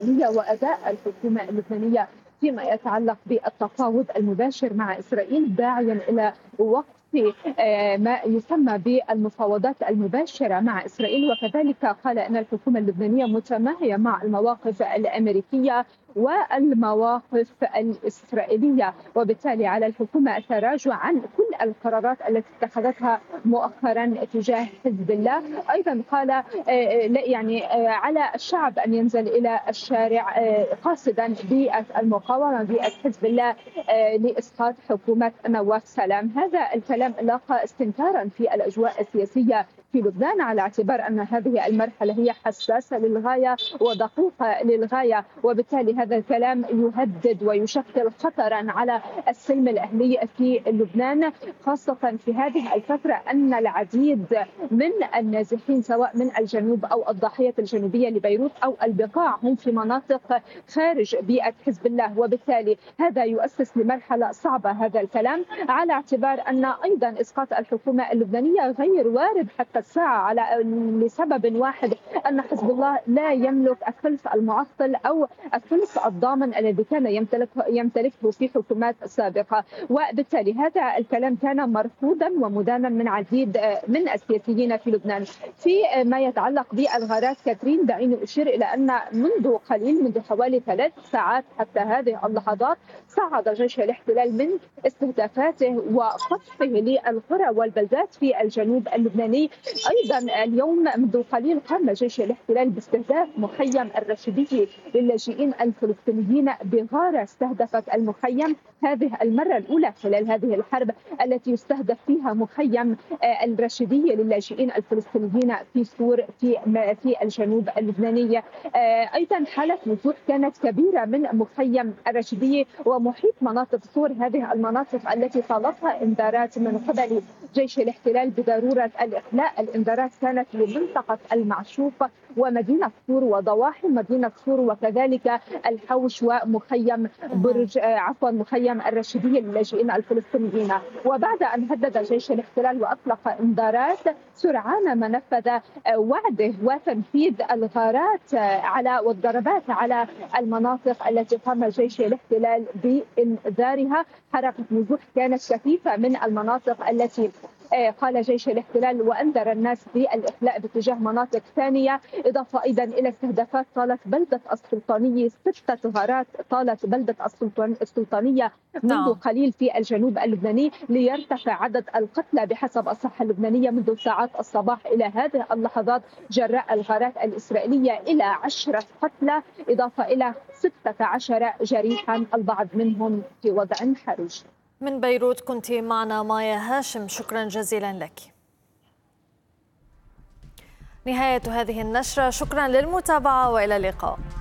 وأداء الحكومة اللبنانية فيما يتعلق بالتفاوض المباشر مع إسرائيل، داعيا إلى وقف ما يسمى بالمفاوضات المباشرة مع إسرائيل. وكذلك قال أن الحكومة اللبنانية متماهية مع المواقف الأمريكية والمواقف الإسرائيلية، وبالتالي على الحكومة التراجع عن كل القرارات التي اتخذتها مؤخرا تجاه حزب الله. أيضا قال على الشعب أن ينزل إلى الشارع قاصدا بالمقاومة بحزب الله لإسقاط حكومة نواف سلام. هذا الكلام لاقى استنكارا في الأجواء السياسية في لبنان، على اعتبار أن هذه المرحلة هي حساسة للغاية ودقيقة للغاية، وبالتالي هذا الكلام يهدد ويشكل خطرا على السلم الأهلي في لبنان، خاصة في هذه الفترة أن العديد من النازحين سواء من الجنوب أو الضاحية الجنوبية لبيروت أو البقاع هم في مناطق خارج بيئة حزب الله، وبالتالي هذا يؤسس لمرحلة صعبة. هذا الكلام على اعتبار أن أيضا إسقاط الحكومة اللبنانية غير وارد حتى الساعة لسبب واحد، أن حزب الله لا يملك الثلث المعطل أو الثلث الضامن الذي كان يمتلكه في حكومات سابقة، وبالتالي هذا الكلام كان مرفوضا ومدانا من عديد من السياسيين في لبنان. في ما يتعلق بالغارات كاترين، دعيني أشير إلى أن منذ قليل، منذ حوالي 3 ساعات حتى هذه اللحظات، صعد جيش الاحتلال من استهدافاته وقصفه للقرى والبلدات في الجنوب اللبناني. أيضا اليوم منذ قليل قام جيش الاحتلال باستهداف مخيم الرشيدية للاجئين الفلسطينيين بغارة استهدفت المخيم، هذه المرة الأولى خلال هذه الحرب التي يستهدف فيها مخيم الرشيدية للاجئين الفلسطينيين في سور في الجنوب اللبناني. أيضا حالة نزوح كانت كبيرة من مخيم الرشيدية ومحيط مناطق سور، هذه المناطق التي طالتها إنذارات من قبل جيش الاحتلال بضرورة الإخلاء. الإنذارات كانت لمنطقة المعشوق ومدينة سور وضواحي مدينة سور وكذلك الحوش ومخيم مخيم الرشيدية للاجئين الفلسطينيين. وبعد أن هدد جيش الاحتلال وأطلق إنذارات، سرعان ما نفذ وعده وتنفيذ الغارات والضربات على المناطق التي قام جيش الاحتلال بإنذارها. حركة نزوح كانت كثيفة من المناطق التي قال جيش الاحتلال وأنذر الناس بالإخلاء باتجاه مناطق ثانية، إضافة أيضا إلى استهدافات طالت بلدة السلطانية، 6 غارات طالت بلدة السلطانية منذ قليل في الجنوب اللبناني، ليرتفع عدد القتلى بحسب الصحة اللبنانية منذ ساعات الصباح إلى هذه اللحظات جراء الغارات الإسرائيلية إلى 10 قتلى، إضافة إلى 16 جريحا، البعض منهم في وضع حرج. من بيروت كنت معنا مايا هاشم، شكرا جزيلا لك. نهاية هذه النشرة، شكرا للمتابعة وإلى اللقاء.